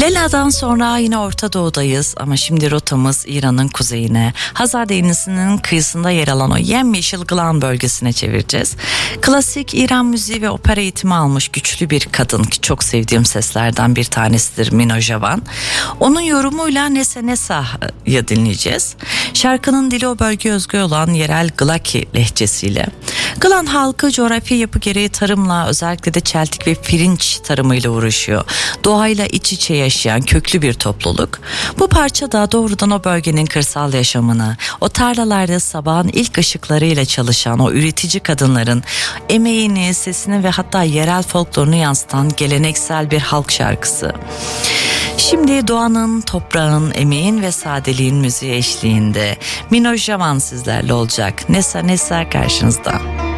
Lela'dan sonra yine Orta Doğu'dayız ama şimdi rotamız İran'ın kuzeyine, Hazar Denizi'nin kıyısında yer alan o yemyeşil Gılan bölgesine çevireceğiz. Klasik İran müziği ve opera eğitimi almış güçlü bir kadın ki çok sevdiğim seslerden bir tanesidir Mino Javan. Onun yorumuyla Nese Nesa'yı dinleyeceğiz. Şarkının dili o bölgeye özgü olan yerel Glaki lehçesiyle. Gılan halkı coğrafi yapı gereği tarımla, özellikle de çeltik ve pirinç tarımıyla uğraşıyor. Doğayla iç içe yaşayan köklü bir topluluk. Bu parça da doğrudan o bölgenin kırsal yaşamını, o tarlalarda sabahın ilk ışıklarıyla çalışan o üretici kadınların emeğini, sesini ve hatta yerel folklorunu yansıtan geleneksel bir halk şarkısı. Şimdi doğanın, toprağın, emeğin ve sadeliğin müziği eşliğinde Mino Javan sizlerle olacak. Nesa Nesa karşınızda.